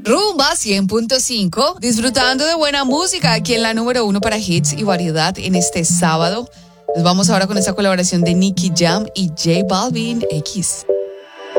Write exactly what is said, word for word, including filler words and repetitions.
Rumba cien punto cinco, disfrutando de buena música aquí en la número uno para hits y variedad en este sábado. Nos vamos ahora con esta colaboración de Nicky Jam y J Balvin X.